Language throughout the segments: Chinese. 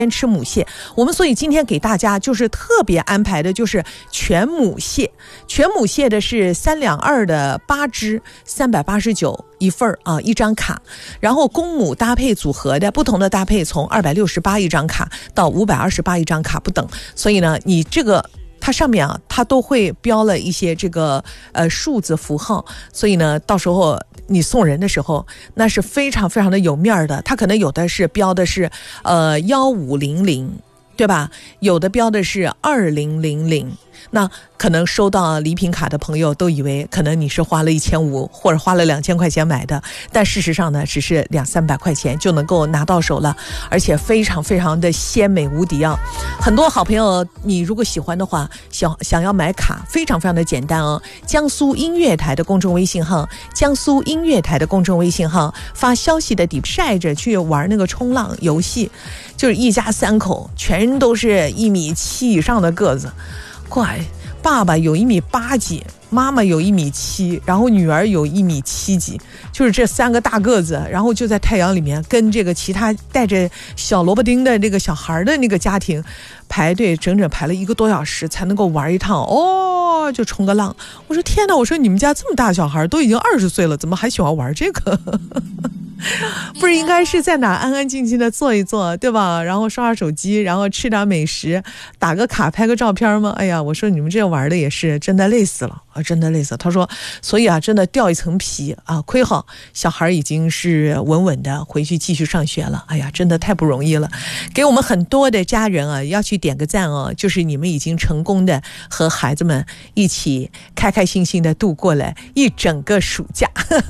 吃母蟹，我们所以今天给大家就是特别安排的就是全母蟹，全母蟹的是3两2的8只，389一份啊，一张卡。然后公母搭配组合的不同的搭配，从268一张卡到528一张卡不等。所以呢，你这个它上面啊，它都会标了一些这个数字符号，所以呢，到时候你送人的时候，那是非常非常的有面的。它可能有的是标的是1500，对吧？有的标的是2000。那可能收到礼品卡的朋友都以为可能你是花了1500或者花了2000块钱买的，但事实上呢，只是200-300块钱就能够拿到手了，而且非常非常的鲜美无敌啊！很多好朋友，你如果喜欢的话，想要买卡，非常非常的简单哦。江苏音乐台的公众微信号，江苏音乐台的公众微信号，发消息的底晒着去玩那个冲浪游戏，就是一家3口，全都是1.7米以上的个子。怪，爸爸有1.8米几，妈妈有1.7米，然后女儿有1.7米几，就是这3个大个子，然后就在太阳里面跟这个其他带着小萝卜丁的这个小孩的那个家庭排队，整整排了1个多小时才能够玩一趟哦，就冲个浪。我说天哪，我说你们家这么大小孩都已经20岁了，怎么还喜欢玩这个？不是应该是在哪安安静静的坐一坐，对吧？然后刷刷手机，然后吃点美食，打个卡，拍个照片吗？哎呀，我说你们这玩的也是真的累死了啊，真的累死了。他说，所以啊，真的掉一层皮啊，亏好小孩已经是稳稳的回去继续上学了。哎呀，真的太不容易了。给我们很多的家人啊，要去点个赞哦，就是你们已经成功的和孩子们一起开开心心的度过了一整个暑假。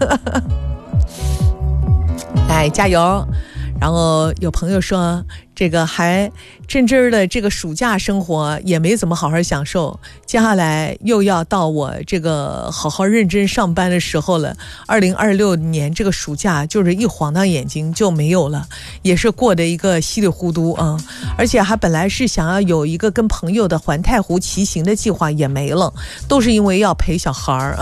来加油！然后有朋友说，这个还真的这个暑假生活也没怎么好好享受，接下来又要到我这个好好认真上班的时候了。2026年这个暑假就是一晃到眼睛就没有了，也是过得一个稀里糊涂啊！而且还本来是想要有一个跟朋友的环太湖骑行的计划也没了，都是因为要陪小孩。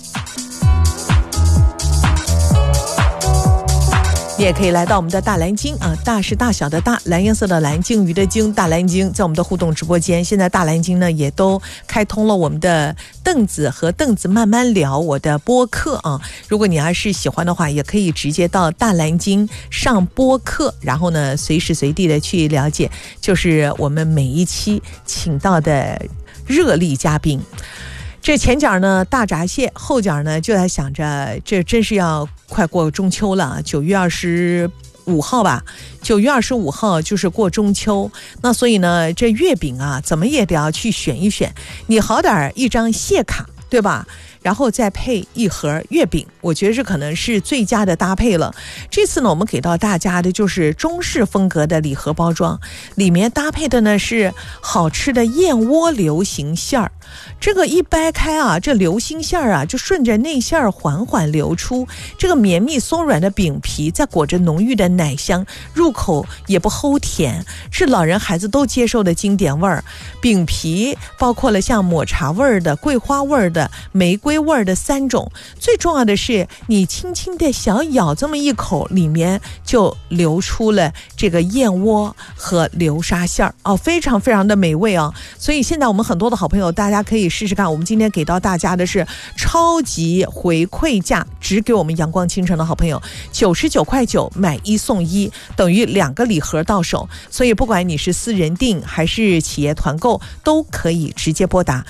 你也可以来到我们的大蓝鲸啊，大是大小的大，蓝颜色的蓝，鲸鱼的鲸，大蓝鲸在我们的互动直播间。现在大蓝鲸呢也都开通了我们的凳子和凳子慢慢聊我的播客啊，如果你要是喜欢的话，也可以直接到大蓝鲸上播客，然后呢随时随地的去了解，就是我们每一期请到的热力嘉宾。这前脚呢大闸蟹，后脚呢就在想着，这真是要快过中秋了，9月25号吧，9月25号就是过中秋。那所以呢，这月饼啊，怎么也得要去选一选。你好歹一张蟹卡，对吧？然后再配一盒月饼，我觉得这可能是最佳的搭配了。这次呢，我们给到大家的就是中式风格的礼盒包装，里面搭配的呢是好吃的燕窝流心馅儿。这个一掰开啊，这流心馅儿啊，就顺着内馅儿缓缓流出，这个绵密松软的饼皮再裹着浓郁的奶香，入口也不齁甜，是老人孩子都接受的经典味儿。饼皮包括了像抹茶味儿的、桂花味儿的、玫瑰味儿的3种，最重要的是你轻轻的小咬这么一口，里面就流出了这个燕窝和流沙馅儿哦，非常非常的美味啊！所以现在我们很多的好朋友，大家可以试试看。我们今天给到大家的是超级回馈价，只给我们阳光倾城的好朋友99.9块买1送1，等于2个礼盒到手。所以不管你是私人订还是企业团购，都可以直接拨打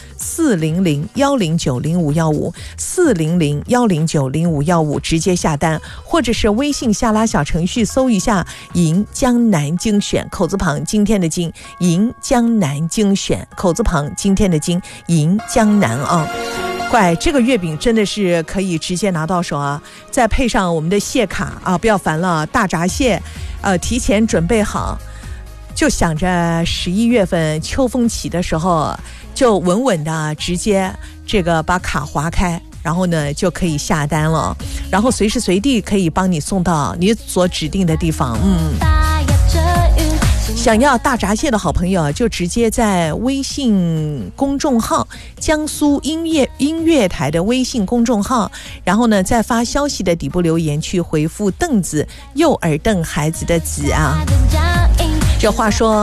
400-109-0515，400-109-0515直接下单，或者是微信下拉小程序搜一下银江南精选口字旁今天的金，银江南精选口字旁今天的金，银江南啊。怪，这个月饼真的是可以直接拿到手啊！再配上我们的蟹卡啊，不要烦了，大闸蟹，提前准备好，就想着11月份秋风起的时候，就稳稳的直接这个把卡划开，然后呢就可以下单了，然后随时随地可以帮你送到你所指定的地方。想要大闸蟹的好朋友就直接在微信公众号江苏音乐台的微信公众号，然后呢在发消息的底部留言去回复凳子，幼儿凳孩子的子啊。这话说